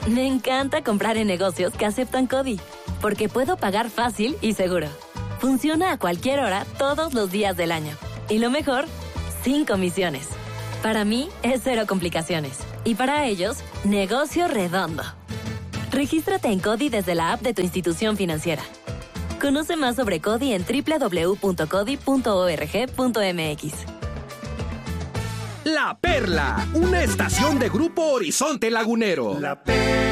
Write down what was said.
Me encanta comprar en negocios que aceptan CODI, porque puedo pagar fácil y seguro. Funciona a cualquier hora, todos los días del año. Y lo mejor, sin comisiones. Para mí, es cero complicaciones. Y para ellos, negocio redondo. Regístrate en CODI desde la app de tu institución financiera. Conoce más sobre CODI en www.codi.org.mx. La Perla, una estación de Grupo Horizonte Lagunero. La Perla.